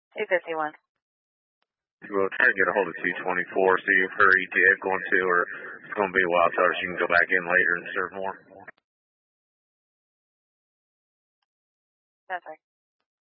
251. We'll try to get a hold of 224, see if her ETA is going to, or it's going to be a while, so she can go back in later and serve more. That's right.